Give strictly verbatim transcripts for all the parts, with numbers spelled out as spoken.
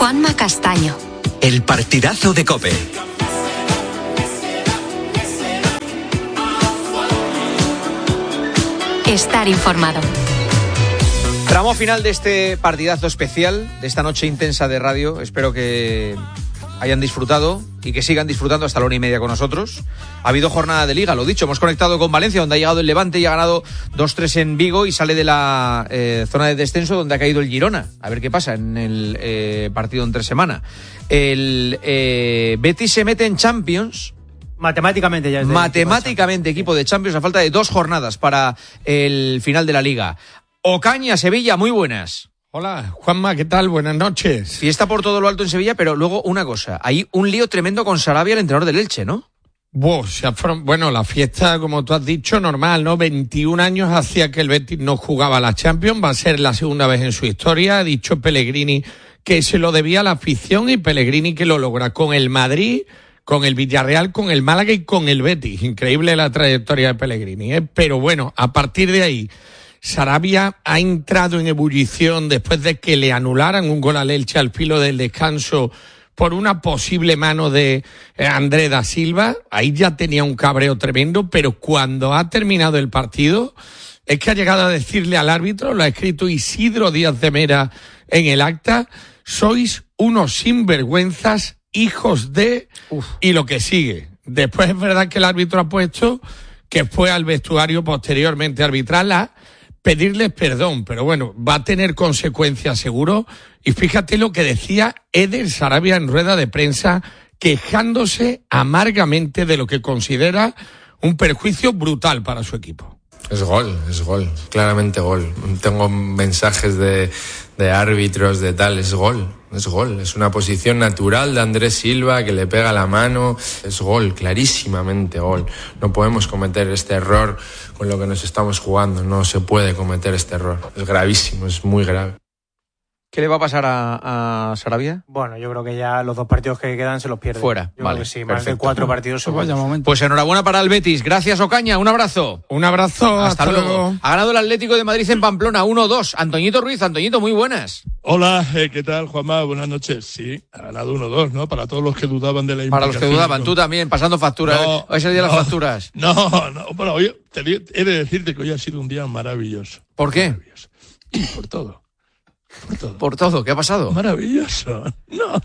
Juanma Castaño. El partidazo de COPE. Estar informado. Tramo final de este partidazo especial, de esta noche intensa de radio. Espero que hayan disfrutado y que sigan disfrutando hasta la una y media con nosotros. Ha habido jornada de Liga, lo dicho, hemos conectado con Valencia, donde ha llegado el Levante y ha ganado dos tres en Vigo y sale de la eh, zona de descenso donde ha caído el Girona. A ver qué pasa en el eh, partido entre semana. El eh, Betis se mete en Champions. Matemáticamente ya es de Matemáticamente equipo de Champions a falta de dos jornadas para el final de la Liga. Ocaña, Sevilla, muy buenas. Hola, Juanma, ¿qué tal? Buenas noches. Fiesta por todo lo alto en Sevilla, pero luego una cosa. Hay un lío tremendo con Sarabia, el entrenador del Elche, ¿no? Wow, se afron- bueno, la fiesta, como tú has dicho, normal, ¿no? veintiún años hacía que el Betis no jugaba la Champions. Va a ser la segunda vez en su historia. Ha dicho Pellegrini que se lo debía a la afición y Pellegrini que lo logra con el Madrid, con el Villarreal, con el Málaga y con el Betis. Increíble la trayectoria de Pellegrini, ¿eh? Pero bueno, a partir de ahí, Sarabia ha entrado en ebullición después de que le anularan un gol al Elche al filo del descanso por una posible mano de eh, André da Silva. Ahí ya tenía un cabreo tremendo, pero cuando ha terminado el partido es que ha llegado a decirle al árbitro, lo ha escrito Isidro Díaz de Mera en el acta: sois unos sinvergüenzas, hijos de... Uf. Y lo que sigue. Después es verdad que el árbitro ha puesto que fue al vestuario posteriormente a arbitrarla, pedirles perdón, pero bueno, va a tener consecuencias seguro. Y fíjate lo que decía Eder Sarabia en rueda de prensa, quejándose amargamente de lo que considera un perjuicio brutal para su equipo. Es gol, es gol, claramente gol. Tengo mensajes de, de árbitros, de tal, es gol, es gol. Es una posición natural de Andrés Silva que le pega la mano, es gol, clarísimamente gol. No podemos cometer este error con lo que nos estamos jugando, no se puede cometer este error. Es gravísimo, es muy grave. ¿Qué le va a pasar a, a Sarabia? Bueno, yo creo que ya los dos partidos que quedan se los pierde. Fuera, yo vale, creo que sí, más perfecto. de cuatro partidos. Pues vaya momento. Pues enhorabuena para el Betis. Gracias, Ocaña. Un abrazo. Un abrazo. Hasta, hasta luego. luego. Ha ganado el Atlético de Madrid en Pamplona uno dos. Antoñito Ruiz. Antoñito, muy buenas. Hola, eh, ¿qué tal, Juanma? Buenas noches. Sí, ha ganado uno dos, ¿no? Para todos los que dudaban de la implicación. Para los que dudaban. Tú también, pasando facturas. No, hoy es el día de no, las facturas. No, no. Bueno, hoy te, he de decirte que hoy ha sido un día maravilloso. ¿Por qué? Maravilloso. Y por todo. Por todo. Por todo, ¿qué ha pasado? Maravilloso. No.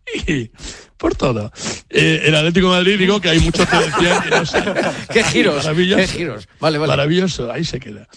Y por todo. Eh, el Atlético de Madrid, digo que hay muchos que decían que no sé. ¿Qué giros? Maravilloso. ¿Qué giros? Vale, vale. Maravilloso, ahí se queda.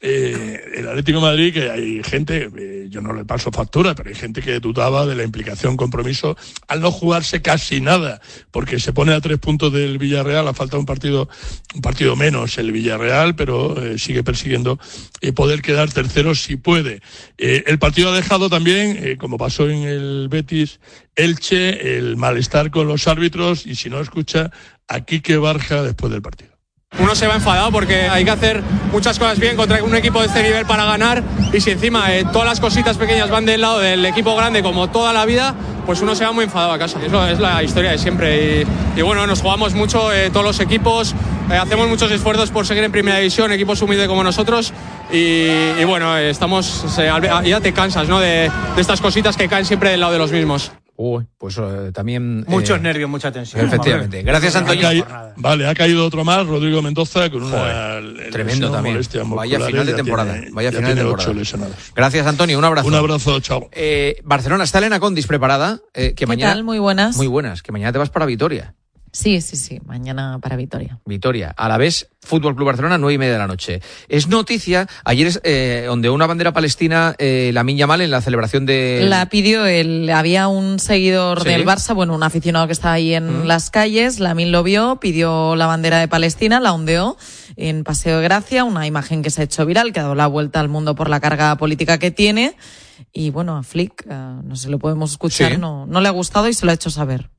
Eh, el Atlético de Madrid, que hay gente, eh, yo no le paso factura, pero hay gente que dudaba de la implicación, compromiso, al no jugarse casi nada, porque se pone a tres puntos del Villarreal, a falta un partido, un partido menos el Villarreal, pero eh, sigue persiguiendo eh, poder quedar tercero si puede. Eh, el partido ha dejado también, eh, como pasó en el Betis Elche, el malestar con los árbitros, y si no escucha a Quique Barja después del partido. Uno se va enfadado porque hay que hacer muchas cosas bien contra un equipo de este nivel para ganar, y si encima eh, todas las cositas pequeñas van del lado del equipo grande como toda la vida, pues uno se va muy enfadado a casa. Eso es la historia de siempre, y, y bueno, nos jugamos mucho eh, todos los equipos, eh, hacemos muchos esfuerzos por seguir en primera división, equipos humildes como nosotros, y, y bueno, eh, estamos, eh, ya te cansas, ¿no?, de, de estas cositas que caen siempre del lado de los mismos. Uy, pues eh, también... Muchos eh, nervios, mucha tensión. Efectivamente. Gracias, Antonio. Ha caído, vale, ha caído otro más, Rodrigo Mendoza, con una... Joder, tremendo también. Vaya final de temporada. Tiene, Vaya final de temporada. ocho lesionados. Gracias, Antonio. Un abrazo. Un abrazo, chao. Eh, Barcelona, está Elena Condis preparada. Eh, que ¿Qué mañana, tal? Muy buenas. Muy buenas. Que mañana te vas para Vitoria. Sí, sí, sí. Mañana para Vitoria. Vitoria. A la vez, Fútbol Club Barcelona, nueve y media de la noche. Es noticia, ayer es, eh, donde una bandera palestina, eh, Lamine Yamal, en la celebración de... La pidió el, había un seguidor ¿Sí? del Barça, bueno, un aficionado que estaba ahí en ¿Mm? las calles, Lamine lo vio, pidió la bandera de Palestina, la ondeó en Paseo de Gracia, una imagen que se ha hecho viral, que ha dado la vuelta al mundo por la carga política que tiene, y bueno, a Flick, uh, no sé, lo podemos escuchar, ¿Sí? no, no le ha gustado y se lo ha hecho saber.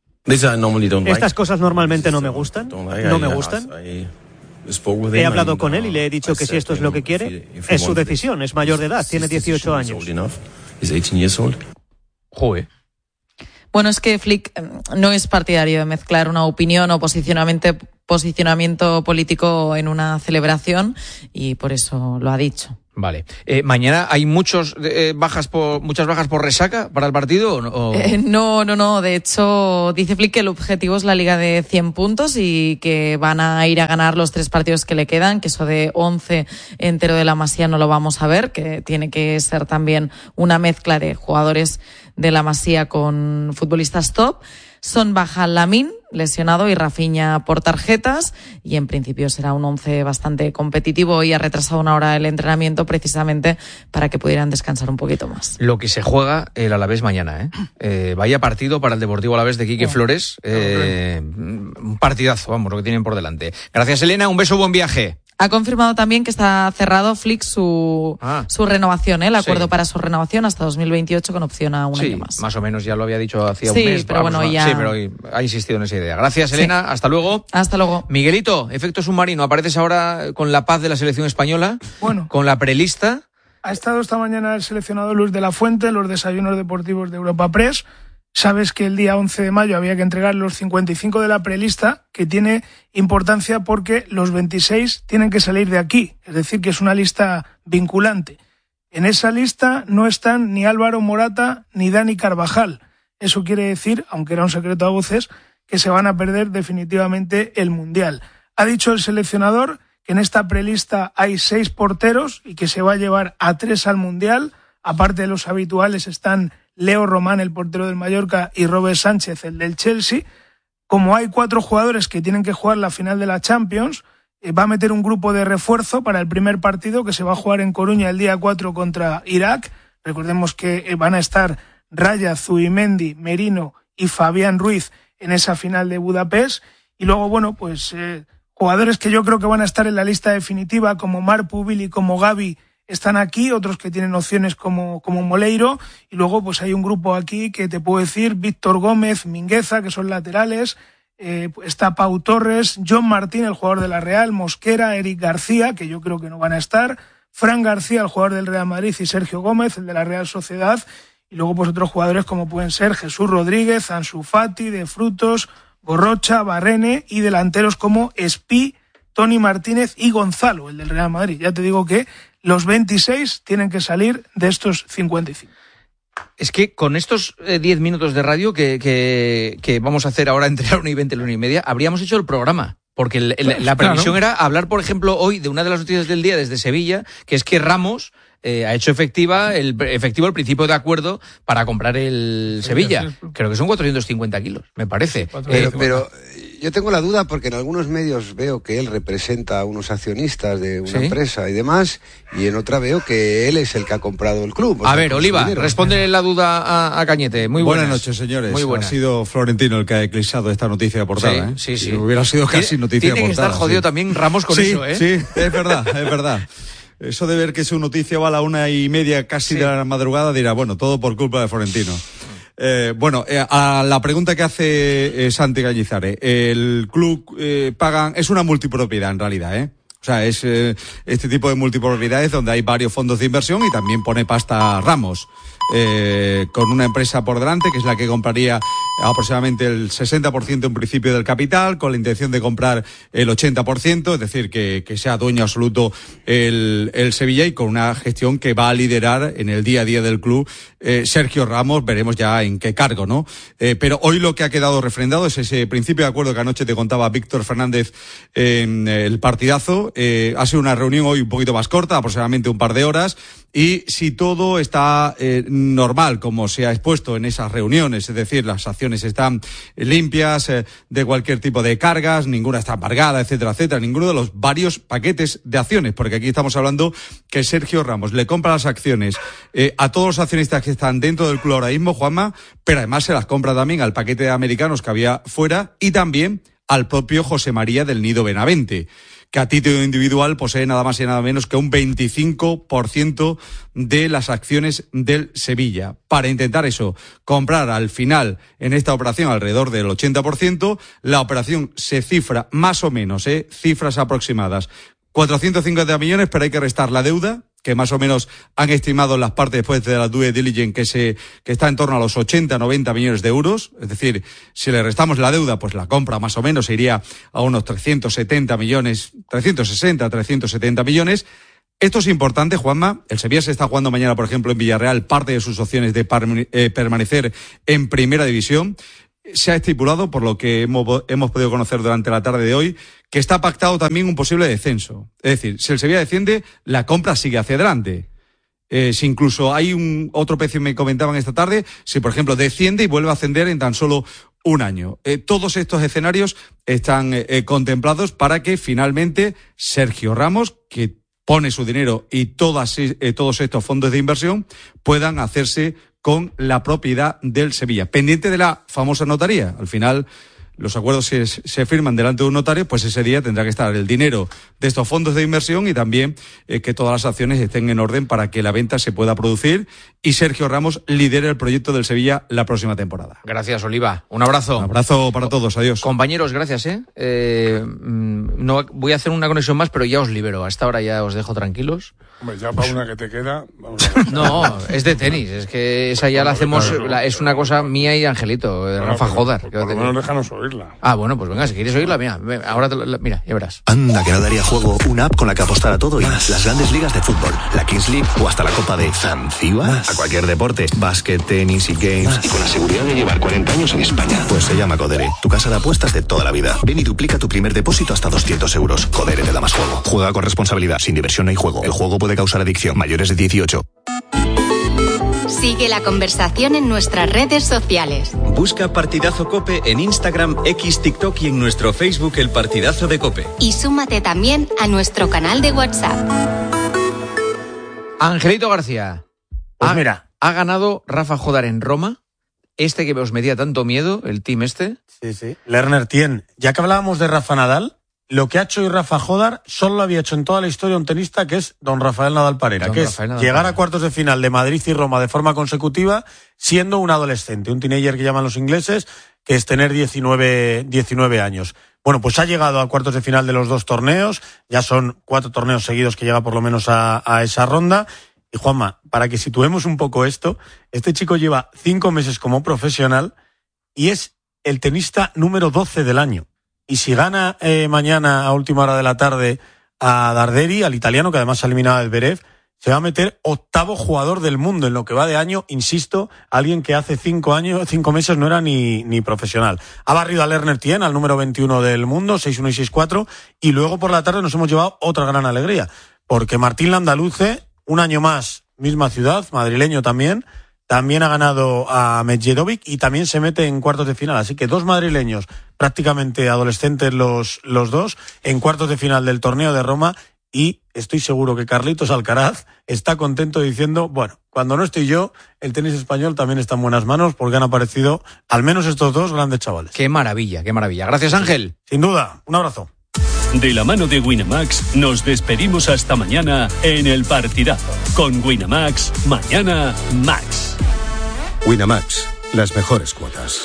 Estas cosas normalmente no me gustan, no me gustan. He hablado con él y le he dicho que si esto es lo que quiere, es su decisión, es mayor de edad, tiene dieciocho años. Joder. Bueno, es que Flick no es partidario de mezclar una opinión o posicionamiento posicionamiento político en una celebración y por eso lo ha dicho. Vale. Eh, ¿Mañana hay muchos eh, bajas por, muchas bajas por resaca para el partido? ¿O no? O... Eh, no, no, no. De hecho, dice Flick que el objetivo es la liga de cien puntos y que van a ir a ganar los tres partidos que le quedan, que eso de once entero de la Masía no lo vamos a ver, que tiene que ser también una mezcla de jugadores de la Masía con futbolistas top. Son baja Lamine, lesionado, y Rafinha por tarjetas, y en principio será un once bastante competitivo y ha retrasado una hora el entrenamiento precisamente para que pudieran descansar un poquito más. Lo que se juega el Alavés mañana, ¿eh? eh vaya partido para el Deportivo Alavés de Quique oh. Flores, eh, un partidazo, vamos, lo que tienen por delante. Gracias, Elena, un beso, buen viaje. Ha confirmado también que está cerrado Flick su, ah, su renovación, ¿eh? el acuerdo sí. para su renovación hasta dos mil veintiocho con opción a un sí, año más. Más o menos ya lo había dicho hacía sí, un mes. Pero bueno, ya... Sí, pero ha insistido en esa idea. Gracias, Elena. Sí. Hasta luego. Hasta luego. Miguelito, efecto submarino. Apareces ahora con la paz de la selección española, bueno, con la prelista. Ha estado esta mañana el seleccionado Luis de la Fuente en los desayunos deportivos de Europa Press. Sabes que el día once de mayo había que entregar los cincuenta y cinco de la prelista, que tiene importancia porque los veintiséis tienen que salir de aquí, es decir, que es una lista vinculante. En esa lista no están ni Álvaro Morata ni Dani Carvajal. Eso quiere decir, aunque era un secreto a voces, que se van a perder definitivamente el Mundial. Ha dicho el seleccionador que en esta prelista hay seis porteros y que se va a llevar a tres al Mundial. Aparte de los habituales están Leo Román, el portero del Mallorca, y Robert Sánchez, el del Chelsea. Como hay cuatro jugadores que tienen que jugar la final de la Champions, eh, va a meter un grupo de refuerzo para el primer partido que se va a jugar en Coruña el día cuatro contra Irak. Recordemos que eh, van a estar Raya, Zubimendi, Merino y Fabián Ruiz en esa final de Budapest. Y luego, bueno, pues eh, jugadores que yo creo que van a estar en la lista definitiva, como Marpu, Billy, como Gavi, están aquí, otros que tienen opciones como, como Moleiro, y luego pues hay un grupo aquí que te puedo decir, Víctor Gómez, Mingueza, que son laterales, eh, está Pau Torres, John Martín, el jugador de la Real, Mosquera, Eric García, que yo creo que no van a estar, Fran García, el jugador del Real Madrid, y Sergio Gómez, el de la Real Sociedad, y luego pues otros jugadores como pueden ser Jesús Rodríguez, Ansu Fati, De Frutos, Gorrocha, Barrene, y delanteros como Espí, Tony Martínez y Gonzalo, el del Real Madrid. Ya te digo que los veintiséis tienen que salir de estos cincuenta y cinco. Es que con estos eh, diez minutos de radio que, que, que vamos a hacer ahora entre la una y veinte y la una y media, habríamos hecho el programa. Porque el, el, la previsión claro. era hablar, por ejemplo, hoy de una de las noticias del día desde Sevilla, que es que Ramos eh, ha hecho efectiva el, efectivo el principio de acuerdo para comprar el Sevilla. Creo que son cuatrocientos cincuenta kilos, me parece. Pero, pero yo tengo la duda porque en algunos medios veo que él representa a unos accionistas de una ¿Sí? empresa y demás, y en otra veo que él es el que ha comprado el club. A ver, Oliva, responde la duda a, a Cañete. Muy buenas. Buenas noches, señores. Muy buenas. Ha sido Florentino el que ha eclipsado esta noticia de portada. Sí, ¿eh? sí, sí. Si hubiera sido casi tiene, noticia tiene de portada. Tiene que estar jodido sí. también Ramos con sí, eso, ¿eh? Sí, es verdad, es verdad. Eso de ver que su noticia va a la una y media casi sí. de la madrugada, dirá, bueno, todo por culpa de Florentino. Eh, bueno, eh, a la pregunta que hace eh, Santi Gallizare, el club eh, pagan, es una multipropiedad en realidad, ¿eh? O sea, es eh, este tipo de multipropiedades donde hay varios fondos de inversión y también pone pasta Ramos, eh, con una empresa por delante que es la que compraría aproximadamente el sesenta por ciento en principio del capital, con la intención de comprar el ochenta por ciento, es decir, que, que sea dueño absoluto el, el Sevilla, y con una gestión que va a liderar en el día a día del club eh, Sergio Ramos, veremos ya en qué cargo, ¿no? Eh, pero hoy lo que ha quedado refrendado es ese principio de acuerdo que anoche te contaba Víctor Fernández en eh, el partidazo. Eh, ha sido una reunión hoy un poquito más corta, aproximadamente un par de horas, y si todo está eh, normal, como se ha expuesto en esas reuniones, es decir, las acciones están limpias eh, de cualquier tipo de cargas, ninguna está embargada, etcétera, etcétera, ninguno de los varios paquetes de acciones, porque aquí estamos hablando que Sergio Ramos le compra las acciones eh, a todos los accionistas que están dentro del club ahora mismo, Juanma, pero además se las compra también al paquete de americanos que había fuera y también al propio José María del Nido Benavente, que a título individual posee nada más y nada menos que un veinticinco por ciento de las acciones del Sevilla. Para intentar eso, comprar al final en esta operación alrededor del ochenta por ciento, la operación se cifra más o menos, ¿eh? cifras aproximadas, cuatrocientos cincuenta millones, pero hay que restar la deuda, que más o menos han estimado las partes después de la due diligence que se que está en torno a los ochenta a noventa millones de euros. Es decir, si le restamos la deuda, pues la compra más o menos se iría a unos trescientos setenta millones, trescientos sesenta, trescientos setenta millones. Esto es importante, Juanma. El Sevilla se está jugando mañana, por ejemplo, en Villarreal, parte de sus opciones de permanecer en primera división. Se ha estipulado, por lo que hemos, hemos podido conocer durante la tarde de hoy, que está pactado también un posible descenso. Es decir, si el Sevilla desciende, la compra sigue hacia adelante. Eh, si incluso hay un otro precio, me comentaban esta tarde, si por ejemplo desciende y vuelve a ascender en tan solo un año. Eh, todos estos escenarios están eh, contemplados para que finalmente Sergio Ramos, que pone su dinero y todas, eh, todos estos fondos de inversión, puedan hacerse con la propiedad del Sevilla, pendiente de la famosa notaría. Al final, los acuerdos se, se firman delante de un notario, pues ese día tendrá que estar el dinero de estos fondos de inversión y también eh, que todas las acciones estén en orden para que la venta se pueda producir y Sergio Ramos lidere el proyecto del Sevilla la próxima temporada. Gracias, Oliva. Un abrazo. Un abrazo para todos. Adiós. Compañeros, gracias. ¿eh? Eh, no voy a hacer una conexión más, pero ya os libero. A esta hora ya os dejo tranquilos. Hombre, ya para una que te queda... Vamos a... No, es de tenis. Es que esa ya la hacemos... La, es una cosa mía y Angelito, de Rafa no, Jodar. Por, por lo menos déjanos oírla. Ah, bueno, pues venga, si quieres oírla, mira, ahora te la, mira, ya verás. Anda, que no daría juego una app con la que apostar a todo y más. Las grandes ligas de fútbol, la Kings League o hasta la Copa de Zanzíbar. A cualquier deporte, básquet, tenis y games. Más. Y con la seguridad de llevar cuarenta años en España. Pues se llama Codere, tu casa de apuestas de toda la vida. Ven y duplica tu primer depósito hasta doscientos euros. Codere te da más juego. Juega con responsabilidad, sin diversión no hay juego. El juego puede causar adicción. Mayores de dieciocho. Sigue la conversación en nuestras redes sociales. Busca Partidazo Cope en Instagram, X, TikTok y en nuestro Facebook El Partidazo de Cope. Y súmate también a nuestro canal de WhatsApp. Angelito García. Pues ha, mira. ¿Ha ganado Rafa Jodar en Roma? Este que os metía tanto miedo, el team este. Sí, sí. Lerner Tien. Ya que hablábamos de Rafa Nadal, lo que ha hecho hoy Rafa Jodar solo lo había hecho en toda la historia un tenista, que es don Rafael Nadal Parera, don que Rafael es Nadal llegar Parera. A cuartos de final de Madrid y Roma de forma consecutiva siendo un adolescente, un teenager que llaman los ingleses, que es tener diecinueve, diecinueve años. Bueno, pues ha llegado a cuartos de final de los dos torneos, ya son cuatro torneos seguidos que llega por lo menos a, a esa ronda. Y Juanma, para que situemos un poco esto, este chico lleva cinco meses como profesional y es el tenista número doce del año. Y si gana eh, mañana a última hora de la tarde a Darderi, al italiano, que además ha eliminado a Zverev, se va a meter octavo jugador del mundo en lo que va de año, insisto, alguien que hace cinco años, cinco meses no era ni, ni profesional. Ha barrido a Lerner Tien, al número veintiuno del mundo, seis uno y seis cuatro, y luego por la tarde nos hemos llevado otra gran alegría, porque Martín Landaluce, un año más, misma ciudad, madrileño también, también ha ganado a Medjedovic y también se mete en cuartos de final. Así que dos madrileños, prácticamente adolescentes los, los dos, en cuartos de final del torneo de Roma. Y estoy seguro que Carlitos Alcaraz está contento diciendo, bueno, cuando no estoy yo, el tenis español también está en buenas manos porque han aparecido al menos estos dos grandes chavales. Qué maravilla, qué maravilla. Gracias, Ángel. Sin duda, un abrazo. De la mano de Winamax nos despedimos hasta mañana en El Partidazo. Con Winamax, mañana Max. Winamax, las mejores cuotas.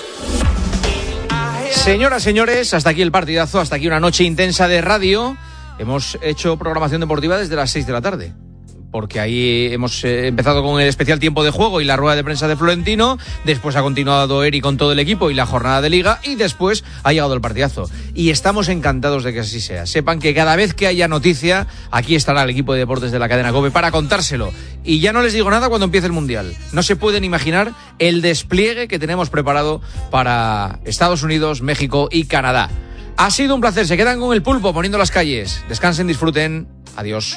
Señoras, señores, hasta aquí el partidazo, hasta aquí una noche intensa de radio. Hemos hecho programación deportiva desde las seis de la tarde, porque ahí hemos eh, empezado con el especial tiempo de juego y la rueda de prensa de Florentino, después ha continuado Eri con todo el equipo y la jornada de liga, y después ha llegado el partidazo. Y estamos encantados de que así sea. Sepan que cada vez que haya noticia, aquí estará el equipo de deportes de la cadena COPE para contárselo. Y ya no les digo nada cuando empiece el Mundial. No se pueden imaginar el despliegue que tenemos preparado para Estados Unidos, México y Canadá. Ha sido un placer, se quedan con el pulpo poniendo las calles. Descansen, disfruten. Adiós.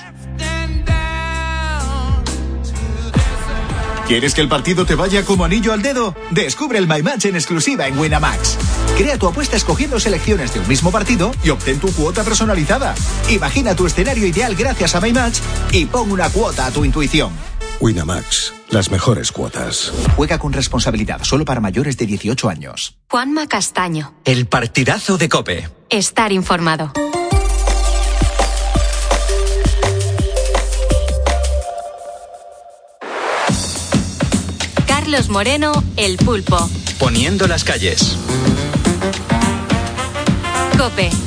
¿Quieres que el partido te vaya como anillo al dedo? Descubre el My Match en exclusiva en Winamax. Crea tu apuesta escogiendo selecciones de un mismo partido y obtén tu cuota personalizada. Imagina tu escenario ideal gracias a My Match y pon una cuota a tu intuición. Winamax, las mejores cuotas. Juega con responsabilidad, solo para mayores de dieciocho años. Juanma Castaño. El partidazo de COPE. Estar informado. Carlos Moreno, El Pulpo. Poniendo las calles. COPE.